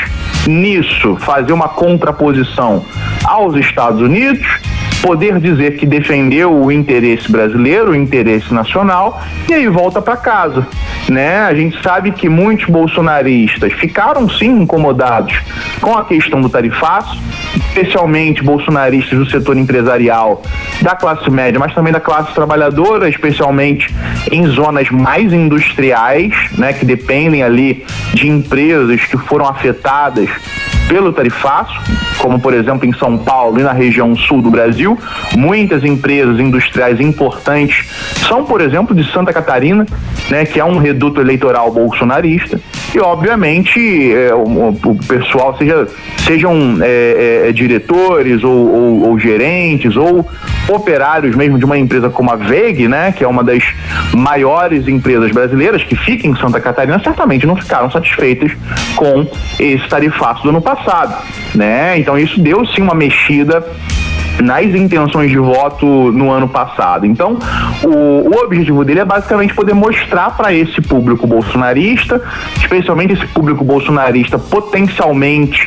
nisso fazer uma contraposição aos Estados Unidos, poder dizer que defendeu o interesse brasileiro, o interesse nacional, e aí volta para casa, né? A gente sabe que muitos bolsonaristas ficaram sim incomodados com a questão do tarifaço, especialmente bolsonaristas do setor empresarial, da classe média, mas também da classe trabalhadora, especialmente em zonas mais industriais, né, que dependem ali de empresas que foram afetadas pelo tarifaço, como por exemplo em São Paulo e na região sul do Brasil. Muitas empresas industriais importantes são, por exemplo, de Santa Catarina, né, que é um reduto eleitoral bolsonarista, e obviamente é, o, o pessoal, seja, sejam é, é, diretores ou, ou, ou gerentes ou operários mesmo de uma empresa como a V E G, né, que é uma das maiores empresas brasileiras que fica em Santa Catarina, certamente não ficaram satisfeitas com esse tarifaço do ano passado, né? Então isso deu sim uma mexida nas intenções de voto no ano passado. Então, o, o objetivo dele é basicamente poder mostrar para esse público bolsonarista, especialmente esse público bolsonarista potencialmente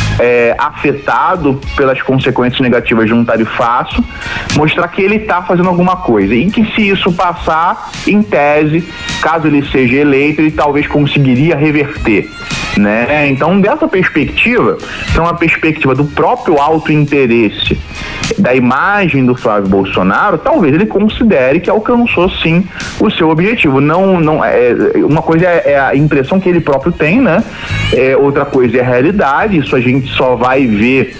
É, afetado pelas consequências negativas de um tarifaço, mostrar que ele está fazendo alguma coisa, e que se isso passar, em tese, caso ele seja eleito, ele talvez conseguiria reverter, né? Então, dessa perspectiva, é uma perspectiva do próprio autointeresse da imagem do Flávio Bolsonaro, talvez ele considere que alcançou sim o seu objetivo. Não, não, é, uma coisa é, é a impressão que ele próprio tem, né? É, outra coisa é a realidade. Isso a gente só vai ver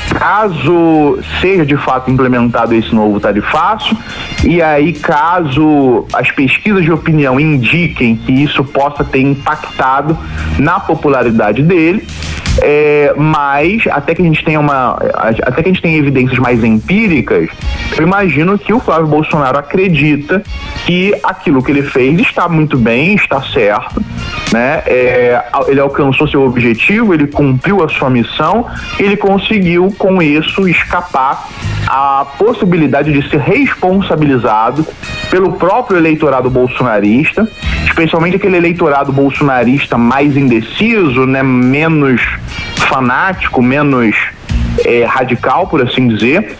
caso seja de fato implementado esse novo tarifaço, e aí caso as pesquisas de opinião indiquem que isso possa ter impactado na popularidade dele. É, mas até que a gente tenha uma até que a gente tenha evidências mais empíricas, eu imagino que o Flávio Bolsonaro acredita que aquilo que ele fez está muito bem, está certo, né? É, ele alcançou seu objetivo, ele cumpriu a sua missão, ele conseguiu com isso escapar à possibilidade de ser responsabilizado pelo próprio eleitorado bolsonarista, especialmente aquele eleitorado bolsonarista mais indeciso, né, menos fanático, menos é, radical, por assim dizer,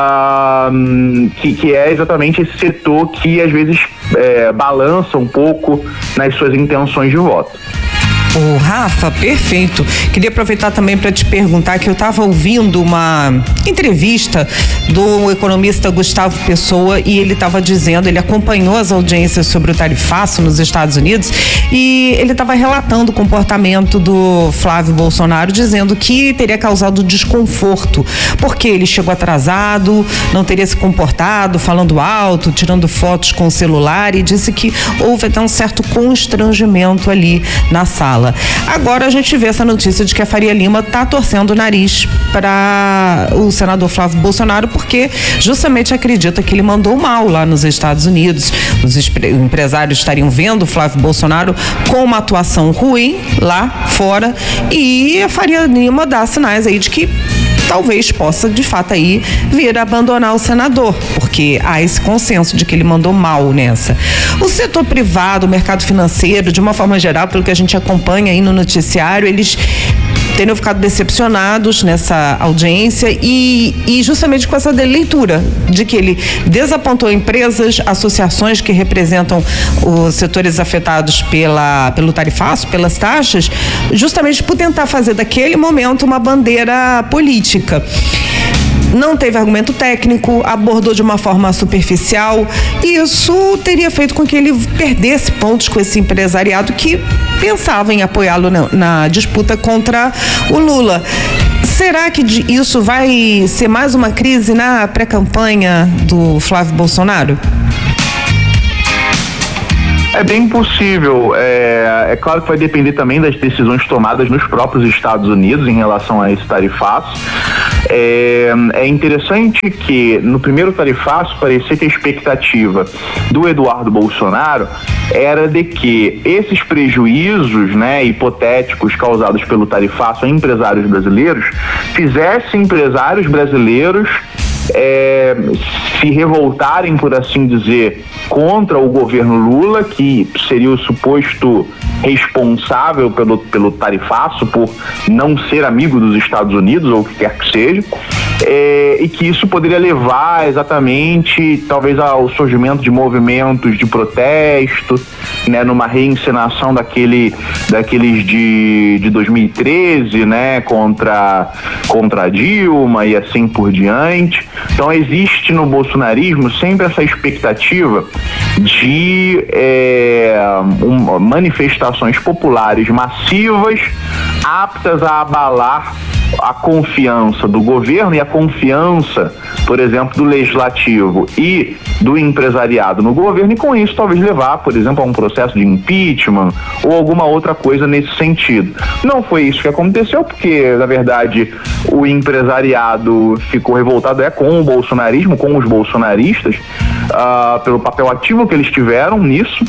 uh, que, que é exatamente esse setor que às vezes é, balança um pouco nas suas intenções de voto. O Rafa, perfeito. Queria aproveitar também para te perguntar que eu estava ouvindo uma entrevista do economista Gustavo Pessoa, e ele estava dizendo, ele acompanhou as audiências sobre o tarifaço nos Estados Unidos, e ele estava relatando o comportamento do Flávio Bolsonaro, dizendo que teria causado desconforto, porque ele chegou atrasado, não teria se comportado, falando alto, tirando fotos com o celular, e disse que houve até um certo constrangimento ali na sala. fala. Agora a gente vê essa notícia de que a Faria Lima está torcendo o nariz para o senador Flávio Bolsonaro, porque justamente acredita que ele mandou mal lá nos Estados Unidos. Os empresários estariam vendo o Flávio Bolsonaro com uma atuação ruim lá fora, e a Faria Lima dá sinais aí de que talvez possa, de fato, aí vir a abandonar o senador, porque há esse consenso de que ele mandou mal nessa. O setor privado, o mercado financeiro, de uma forma geral, pelo que a gente acompanha aí no noticiário, eles teriam ficado decepcionados nessa audiência e, e justamente com essa leitura de que ele desapontou empresas, associações que representam os setores afetados pela, pelo tarifaço, pelas taxas, justamente por tentar fazer daquele momento uma bandeira política. Não teve argumento técnico, abordou de uma forma superficial, e isso teria feito com que ele perdesse pontos com esse empresariado que pensava em apoiá-lo na, na disputa contra o Lula. Será que isso vai ser mais uma crise na pré-campanha do Flávio Bolsonaro? É bem possível. É, é claro que vai depender também das decisões tomadas nos próprios Estados Unidos em relação a esse tarifaço. É, é interessante que no primeiro tarifaço parecia que a expectativa do Eduardo Bolsonaro era de que esses prejuízos, né, hipotéticos causados pelo tarifaço a empresários brasileiros fizessem empresários brasileiros É, se revoltarem, por assim dizer, contra o governo Lula, que seria o suposto responsável pelo, pelo tarifaço, por não ser amigo dos Estados Unidos, ou o que quer que seja, é, e que isso poderia levar exatamente, talvez, ao surgimento de movimentos de protesto, né, numa reencenação daquele, daqueles de, de dois mil e treze, né, contra, contra a Dilma e assim por diante. Então existe no bolsonarismo sempre essa expectativa de é, um, manifestações populares massivas aptas a abalar a confiança do governo e a confiança, por exemplo, do legislativo e do empresariado no governo, e com isso talvez levar, por exemplo, a um processo de impeachment ou alguma outra coisa nesse sentido. Não foi isso que aconteceu, porque, na verdade, o empresariado ficou revoltado é, com o bolsonarismo, com os bolsonaristas, uh, pelo papel ativo que eles tiveram nisso.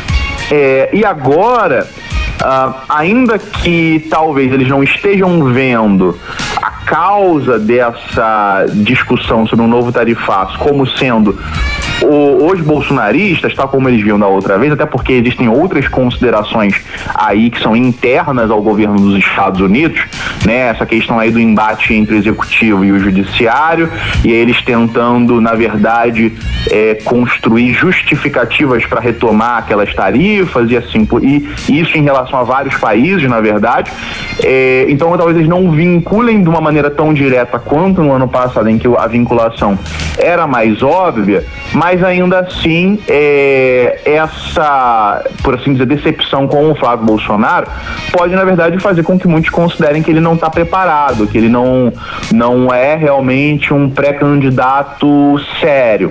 É, e agora, uh, ainda que talvez eles não estejam vendo a causa dessa discussão sobre um novo tarifaço como sendo o, os bolsonaristas, tal como eles viam da outra vez, até porque existem outras considerações aí que são internas ao governo dos Estados Unidos, né? Essa questão aí do embate entre o executivo e o judiciário, e eles tentando, na verdade, é, construir justificativas para retomar aquelas tarifas e assim, e isso em relação a vários países, na verdade. É, então talvez eles não vinculem de uma maneira tão direta quanto no ano passado, em que a vinculação era mais óbvia, mas ainda assim é, essa, por assim dizer, decepção com o Flávio Bolsonaro pode, na verdade, fazer com que muitos considerem que ele não está preparado, que ele não, não é realmente um pré-candidato sério.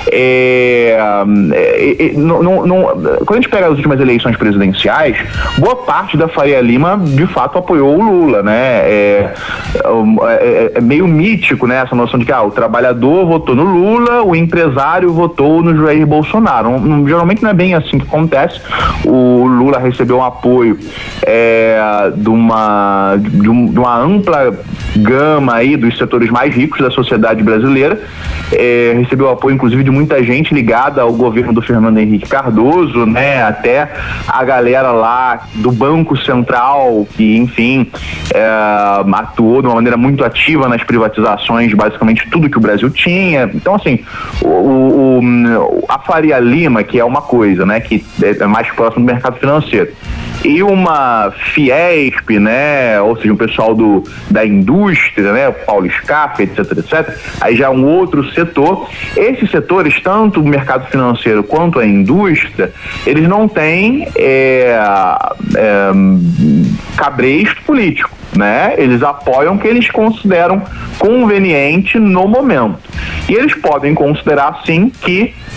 É, é, é, não, não, quando a gente pega as últimas eleições presidenciais, boa parte da Faria Lima de fato apoiou o Lula, né? É, é, é meio mítico, né, essa noção de que ah, o trabalhador votou no Lula, o empresário votou no Jair Bolsonaro. Não, não, geralmente não é bem assim que acontece. O Lula recebeu um apoio é, de, uma, de, um, de uma ampla gama aí dos setores mais ricos da sociedade brasileira, é, recebeu apoio inclusive de muita gente ligada ao governo do Fernando Henrique Cardoso, né, até a galera lá do Banco Central, que enfim é, atuou de uma maneira muito ativa nas privatizações de basicamente tudo que o Brasil tinha. Então assim, o, o, a Faria Lima, que é uma coisa, né, que é mais próximo do mercado financeiro, e uma Fiesp, né, ou seja, um pessoal do, da indústria, né, o Paulo Scaff, etc, etcétera, aí já é um outro setor. Esses setores, tanto o mercado financeiro quanto a indústria, eles não têm é, é, cabresto político, né? Eles apoiam o que eles consideram conveniente no momento. E eles podem considerar, sim, que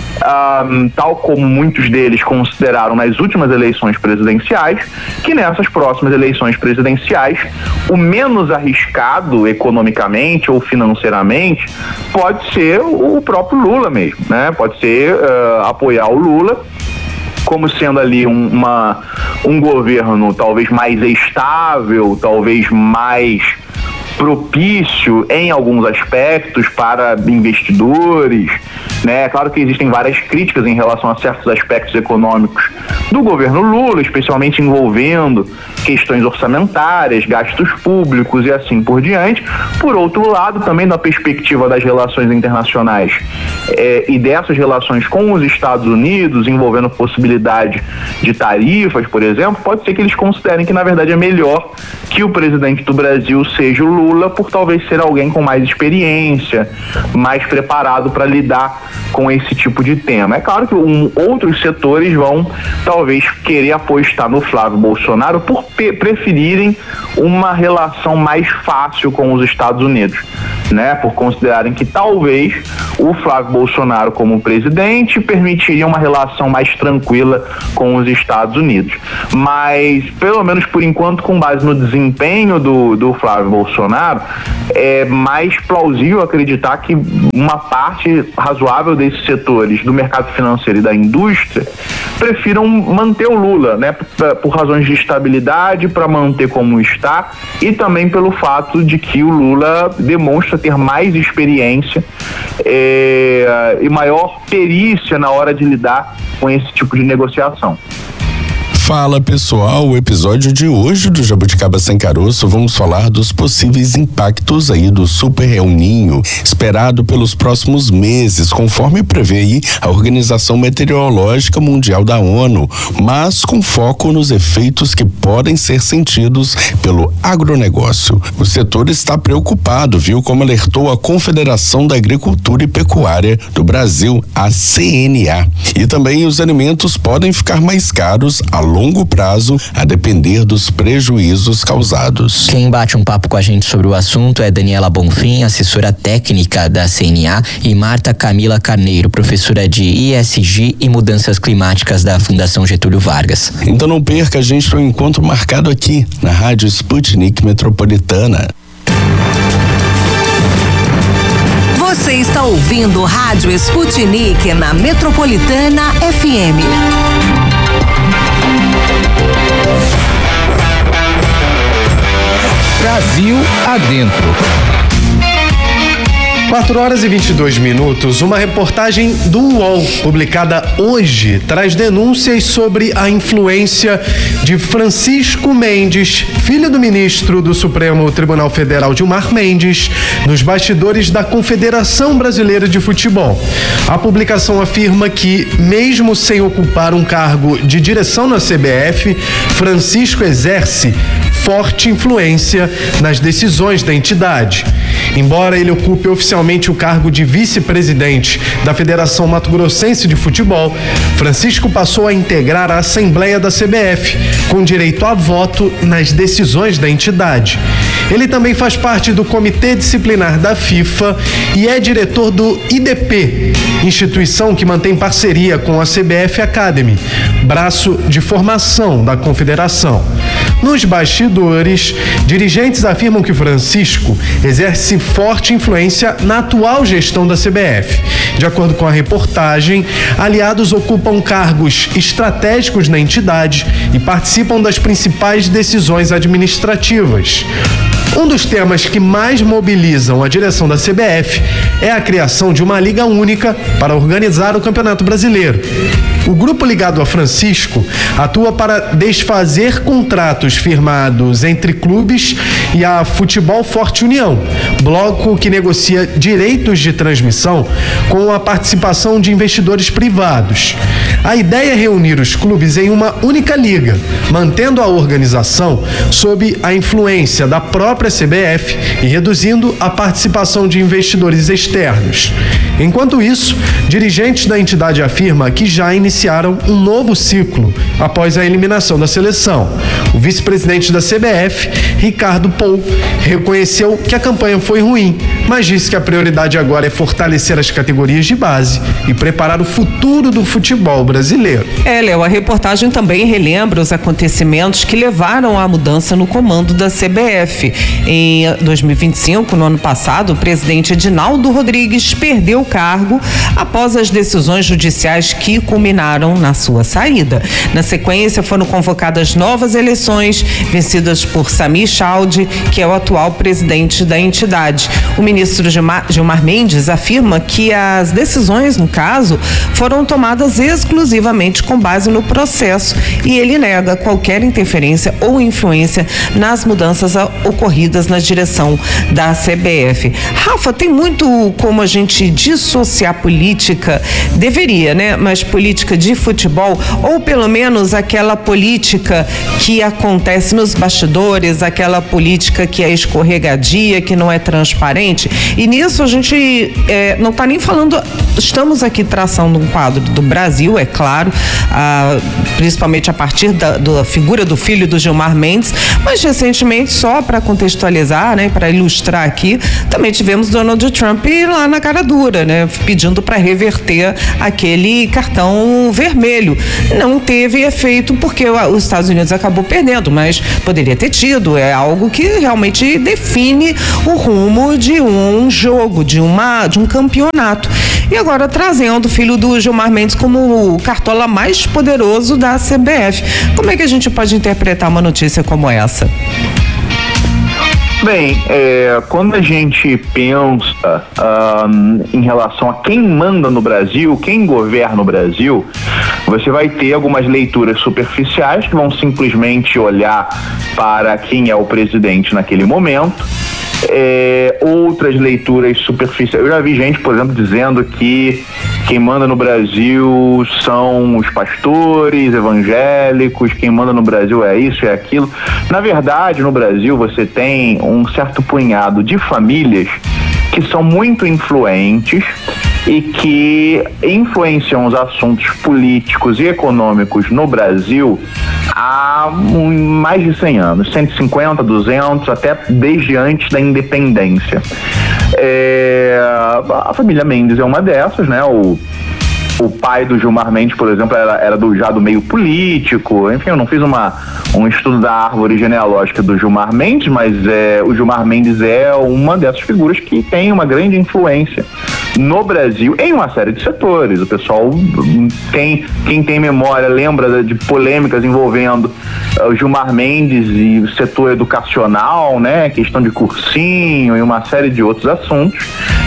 um, tal como muitos deles consideraram nas últimas eleições presidenciais, que nessas próximas eleições presidenciais, o menos arriscado economicamente ou financeiramente pode ser o próprio Lula mesmo, né? Pode ser uh, apoiar o Lula como sendo ali um, uma, um governo talvez mais estável, talvez mais propício em alguns aspectos para investidores, né? É claro que existem várias críticas em relação a certos aspectos econômicos do governo Lula, especialmente envolvendo questões orçamentárias, gastos públicos e assim por diante. Por outro lado, também da perspectiva das relações internacionais é, e dessas relações com os Estados Unidos, envolvendo possibilidade de tarifas, por exemplo, pode ser que eles considerem que, na verdade, é melhor que o presidente do Brasil seja o Lula, por talvez ser alguém com mais experiência, mais preparado para lidar com esse tipo de tema. É claro que um, outros setores vão talvez querer apostar no Flávio Bolsonaro por pe- preferirem uma relação mais fácil com os Estados Unidos, né? Por considerarem que talvez o Flávio Bolsonaro como presidente permitiria uma relação mais tranquila com os Estados Unidos. Mas, pelo menos por enquanto, com base no desempenho do, do Flávio Bolsonaro, é mais plausível acreditar que uma parte razoável desses setores do mercado financeiro e da indústria prefiram manter o Lula, né? Por, por razões de estabilidade, para manter como está, e também pelo fato de que o Lula demonstra ter mais experiência é, e maior perícia na hora de lidar com esse tipo de negociação. Fala pessoal, o episódio de hoje do Jabuticaba Sem Caroço, vamos falar dos possíveis impactos aí do Super El Niño, esperado pelos próximos meses, conforme prevê aí a Organização Meteorológica Mundial da ONU, mas com foco nos efeitos que podem ser sentidos pelo agronegócio. O setor está preocupado, viu, como alertou a Confederação da Agricultura e Pecuária do Brasil, a C N A. E também os alimentos podem ficar mais caros a longo prazo, a depender dos prejuízos causados. Quem bate um papo com a gente sobre o assunto é Daniela Bonfim, assessora técnica da C N A, e Marta Camila Carneiro, professora de I S G e Mudanças Climáticas da Fundação Getúlio Vargas. Então não perca, a gente tem um encontro marcado aqui na Rádio Sputnik Metropolitana. Você está ouvindo Rádio Sputnik na Metropolitana F M. Brasil Adentro. quatro horas e vinte e dois minutos, uma reportagem do U O L, publicada hoje, traz denúncias sobre a influência de Francisco Mendes, filho do ministro do Supremo Tribunal Federal, Gilmar Mendes, nos bastidores da Confederação Brasileira de Futebol. A publicação afirma que, mesmo sem ocupar um cargo de direção na C B F, Francisco exerce forte influência nas decisões da entidade. Embora ele ocupe oficialmente o cargo de vice-presidente da Federação Mato Grossense de Futebol, Francisco passou a integrar a Assembleia da C B F, com direito a voto nas decisões da entidade. Ele também faz parte do Comitê Disciplinar da FIFA e é diretor do I D P, instituição que mantém parceria com a C B F Academy, braço de formação da confederação. Nos bastidores, dirigentes afirmam que Francisco exerce forte influência na atual gestão da C B F. De acordo com a reportagem, aliados ocupam cargos estratégicos na entidade e participam das principais decisões administrativas. Um dos temas que mais mobilizam a direção da C B F é a criação de uma liga única para organizar o Campeonato Brasileiro. O grupo ligado a Francisco atua para desfazer contratos firmados entre clubes e a Futebol Forte União, bloco que negocia direitos de transmissão com a participação de investidores privados. A ideia é reunir os clubes em uma única liga, mantendo a organização sob a influência da própria C B F e reduzindo a participação de investidores externos. Enquanto isso, dirigentes da entidade afirmam que já iniciaram um novo ciclo após a eliminação da seleção. O vice-presidente da C B F, Ricardo Pou, reconheceu que a campanha foi ruim, mas disse que a prioridade agora é fortalecer as categorias de base e preparar o futuro do futebol brasileiro. É, Léo, a reportagem também relembra os acontecimentos que levaram à mudança no comando da C B F. Em dois mil e vinte e cinco, no ano passado, o presidente Edinaldo Rodrigues perdeu o cargo após as decisões judiciais que culminaram na sua saída. Na sequência, foram convocadas novas eleições, vencidas por Samir Chaldi, que é o atual presidente da entidade. O ministro Gilmar, Gilmar Mendes afirma que as decisões, no caso, foram tomadas exclusivamente com base no processo e ele nega qualquer interferência ou influência nas mudanças ocorridas na direção da C B F. Rafa, tem muito como a gente dissociar política, deveria, né? Mas política de futebol, ou pelo menos aquela política que acontece nos bastidores, aquela política que é escorregadia, que não é transparente. E nisso a gente é, não está nem falando, estamos aqui traçando um quadro do Brasil, é claro, ah, principalmente a partir da, da figura do filho do Gilmar Mendes, mas recentemente, só para contextualizar, né, para ilustrar aqui, também tivemos Donald Trump lá na cara dura, né, pedindo para reverter aquele cartão vermelho. Não teve efeito porque os Estados Unidos acabou perdendo, mas poderia ter tido. É algo que realmente define o rumo de um jogo, de uma de um campeonato. E agora trazendo o filho do Gilmar Mendes como o cartola mais poderoso da C B F. Como é que a gente pode interpretar uma notícia como essa? Bem, é, quando a gente pensa um, em relação a quem manda no Brasil, quem governa o Brasil, você vai ter algumas leituras superficiais que vão simplesmente olhar para quem é o presidente naquele momento. É, outras leituras superficiais. Eu já vi gente, por exemplo, dizendo que quem manda no Brasil são os pastores evangélicos, quem manda no Brasil é isso, é aquilo. Na verdade, no Brasil você tem um certo punhado de famílias que são muito influentes e que influenciam os assuntos políticos e econômicos no Brasil há mais de cem anos, cento e cinquenta, duzentos, até desde antes da independência. É, a família Mendes é uma dessas, né? O O pai do Gilmar Mendes, por exemplo, era, era do, já do meio político. Enfim, eu não fiz uma, um estudo da árvore genealógica do Gilmar Mendes, mas é, o Gilmar Mendes é uma dessas figuras que tem uma grande influência no Brasil em uma série de setores. O pessoal, tem, quem tem memória, lembra de polêmicas envolvendo uh, o Gilmar Mendes e o setor educacional, né? Questão de cursinho e uma série de outros assuntos.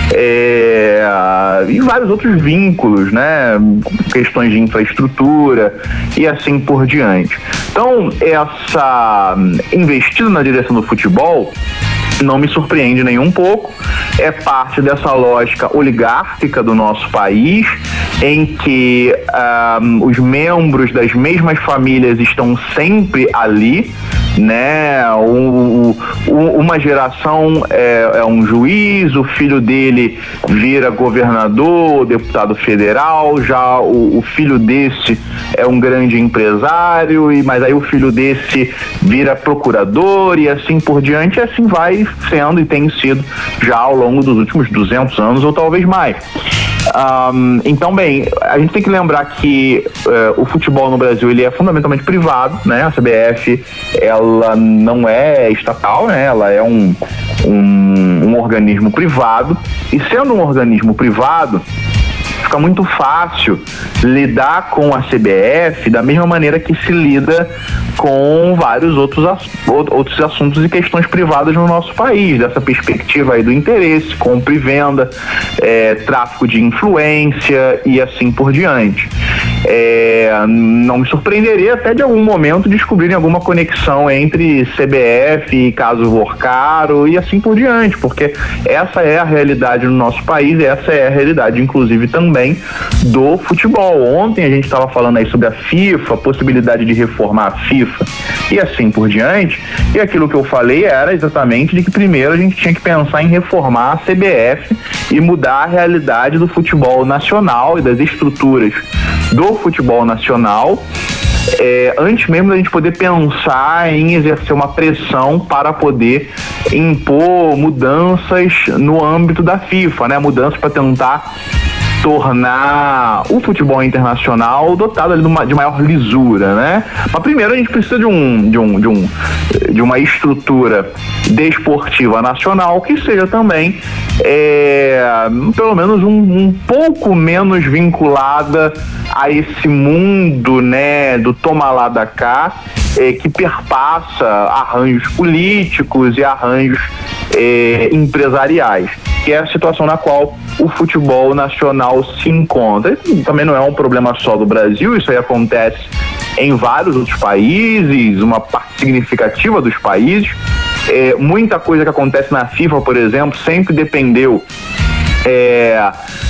É, e vários outros vínculos, né? Questões de infraestrutura e assim por diante. Então, essa investida na direção do futebol não me surpreende nem um pouco. É parte dessa lógica oligárquica do nosso país, em que um, os membros das mesmas famílias estão sempre ali, né? O, o, uma geração é, é um juiz, o filho dele vira governador, deputado federal, já o, o filho desse é um grande empresário, e mas aí o filho desse vira procurador e assim por diante, e assim vai sendo e tem sido já ao longo dos últimos duzentos anos ou talvez mais. Um, então, bem, a gente tem que lembrar que uh, o futebol no Brasil ele é fundamentalmente privado, né? A C B F ela não é estatal, né? Ela é um, um, um organismo privado, e sendo um organismo privado, fica muito fácil lidar com a C B F da mesma maneira que se lida com vários outros, outros assuntos e questões privadas no nosso país, dessa perspectiva aí do interesse, compra e venda, é, tráfico de influência e assim por diante. É, não me surpreenderia até de algum momento descobrirem alguma conexão entre C B F e caso Vorcaro e assim por diante, porque essa é a realidade no nosso país, e essa é a realidade inclusive também do futebol. Ontem a gente estava falando aí sobre a FIFA, a possibilidade de reformar a FIFA e assim por diante, e aquilo que eu falei era exatamente de que primeiro a gente tinha que pensar em reformar a C B F e mudar a realidade do futebol nacional e das estruturas do futebol nacional, é, antes mesmo da gente poder pensar em exercer uma pressão para poder impor mudanças no âmbito da FIFA, né? Mudanças para tentar tornar o futebol internacional dotado ali de, uma, de maior lisura, né? Mas primeiro a gente precisa de um, de um, de um, de uma estrutura desportiva nacional que seja também é, pelo menos um, um pouco menos vinculada a esse mundo, né, do toma lá da cá, é, que perpassa arranjos políticos e arranjos é, empresariais, que é a situação na qual o futebol nacional se encontra. Isso também não é um problema só do Brasil, isso aí acontece em vários outros países, uma parte significativa dos países. É, muita coisa que acontece na FIFA, por exemplo, sempre dependeu é,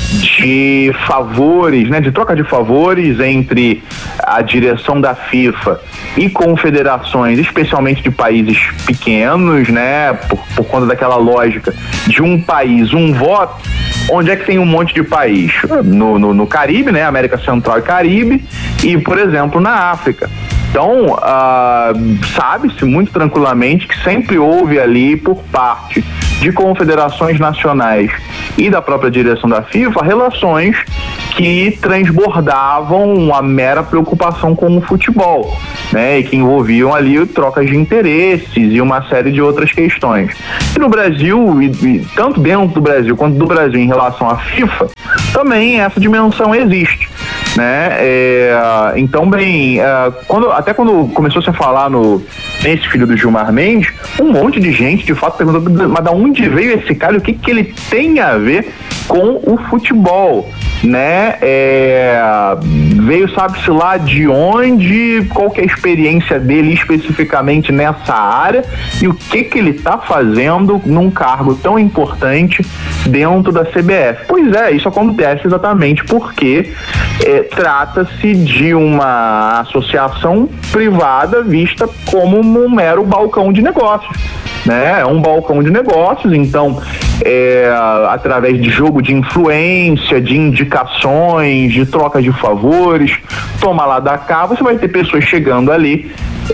de favores, né, de troca de favores entre a direção da FIFA e confederações, especialmente de países pequenos, né, por, por conta daquela lógica de um país, um voto. Onde é que tem um monte de país? No, no, no Caribe, né, América Central e Caribe, e, por exemplo, na África. Então, ah, sabe-se muito tranquilamente que sempre houve ali, por parte de confederações nacionais e da própria direção da FIFA, relações que transbordavam a mera preocupação com o futebol, né, e que envolviam ali trocas de interesses e uma série de outras questões. E no Brasil, e, e, tanto dentro do Brasil quanto do Brasil em relação à FIFA, também essa dimensão existe, né? É, então, bem, é, quando, até quando começou -se a falar no, nesse filho do Gilmar Mendes, um monte de gente, de fato, perguntou, mas da onde veio esse cara e o que, que ele tem a ver com o futebol, né? É, veio, sabe-se lá de onde, qual que é a experiência dele especificamente nessa área e o que que ele está fazendo num cargo tão importante dentro da C B F. Pois é, isso acontece exatamente porque é, trata-se de uma associação privada vista como um mero balcão de negócios, né? É um balcão de negócios, então é, através de jogo de influência, de indicações, de troca de favores, toma lá da cá, você vai ter pessoas chegando ali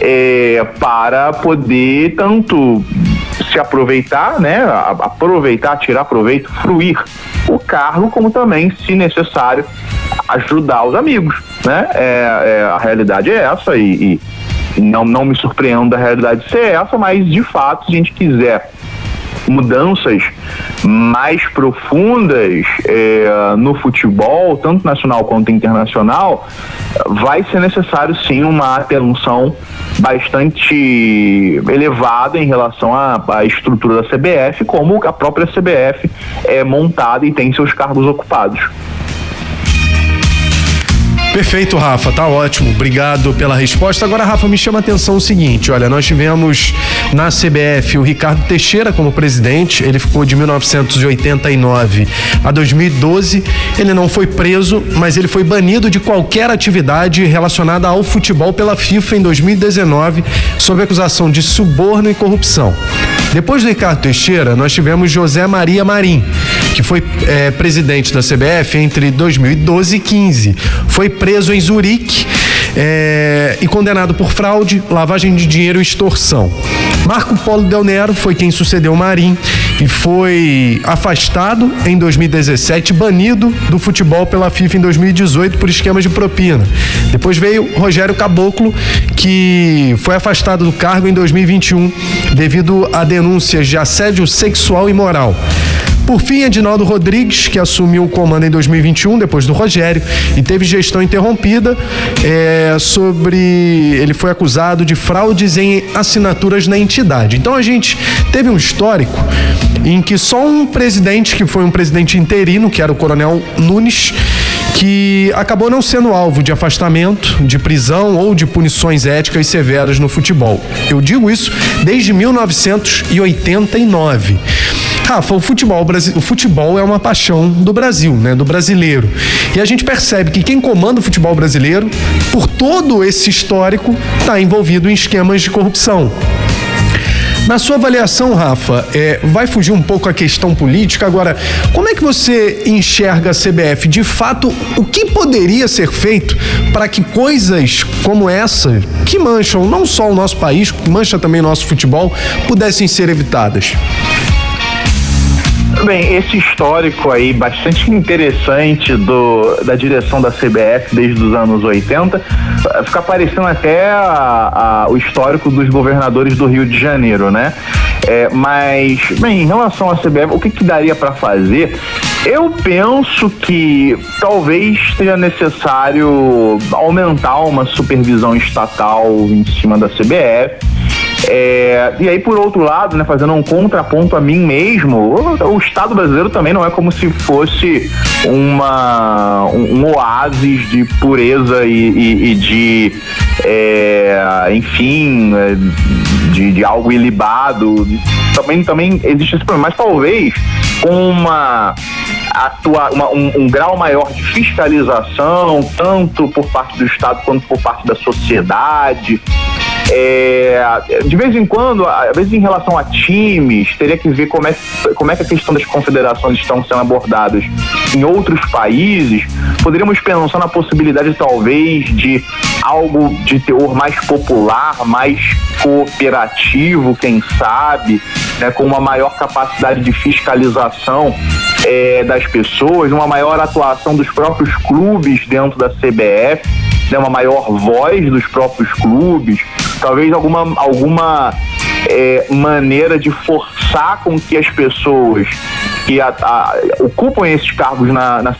é, para poder tanto se aproveitar, né, aproveitar, tirar proveito, fruir o cargo, como também, se necessário, ajudar os amigos, né? É, é, a realidade é essa e, e não, não me surpreendo da realidade ser essa, mas de fato, se a gente quiser mudanças mais profundas é, no futebol, tanto nacional quanto internacional, vai ser necessário sim uma atenção bastante elevada em relação à, à estrutura da C B F, como a própria C B F é montada e tem seus cargos ocupados. Perfeito, Rafa, tá ótimo, obrigado pela resposta. Agora, Rafa, me chama a atenção o seguinte, olha, nós tivemos na C B F o Ricardo Teixeira como presidente, ele ficou de mil novecentos e oitenta e nove a dois mil e doze, ele não foi preso, mas ele foi banido de qualquer atividade relacionada ao futebol pela FIFA em dois mil e dezenove, sob acusação de suborno e corrupção. Depois do Ricardo Teixeira, nós tivemos José Maria Marim, que foi é, presidente da C B F entre dois mil e doze e quinze. Foi preso em Zurique é, e condenado por fraude, lavagem de dinheiro e extorsão. Marco Polo Del Nero foi quem sucedeu Marim e foi afastado em dois mil e dezessete, banido do futebol pela FIFA em dois mil e dezoito por esquemas de propina. Depois veio Rogério Caboclo, que foi afastado do cargo em dois mil e vinte e um devido a denúncias de assédio sexual e moral. Por fim, Edinaldo Rodrigues, que assumiu o comando em dois mil e vinte e um, depois do Rogério, e teve gestão interrompida é, sobre... Ele foi acusado de fraudes em assinaturas na entidade. Então a gente teve um histórico em que só um presidente, que foi um presidente interino, que era o Coronel Nunes, que acabou não sendo alvo de afastamento, de prisão ou de punições éticas severas no futebol. Eu digo isso desde mil novecentos e oitenta e nove. Rafa, o futebol, o futebol é uma paixão do Brasil, né? Do brasileiro. E a gente percebe que quem comanda o futebol brasileiro, por todo esse histórico, está envolvido em esquemas de corrupção. Na sua avaliação, Rafa, é, vai fugir um pouco a questão política. Agora, como é que você enxerga a C B F? De fato, o que poderia ser feito para que coisas como essa, que mancham não só o nosso país, que mancha também o nosso futebol, pudessem ser evitadas? Bem, esse histórico aí bastante interessante do, da direção da C B F desde os anos oitenta, fica parecendo até a, a, o histórico dos governadores do Rio de Janeiro, né? É, mas, bem, em relação à C B F, o que, que daria para fazer? Eu penso que talvez seja necessário aumentar uma supervisão estatal em cima da C B F. É, e aí, por outro lado, né, fazendo um contraponto a mim mesmo, o, o Estado brasileiro também não é como se fosse uma, um, um oásis de pureza e, e, e de, é, enfim, de, de algo ilibado. Também, também existe esse problema, mas talvez com uma, atua, uma, um, um grau maior de fiscalização, tanto por parte do Estado quanto por parte da sociedade. É, de vez em quando, às vezes em relação a times, teria que ver como é, como é que a questão das confederações estão sendo abordadas em outros países. Poderíamos pensar na possibilidade, talvez, de algo de teor mais popular, mais cooperativo, quem sabe, né, com uma maior capacidade de fiscalização é, das pessoas, uma maior atuação dos próprios clubes dentro da C B F, né, uma maior voz dos próprios clubes, talvez alguma, alguma é, maneira de forçar com que as pessoas que a, a, ocupam esses cargos na, na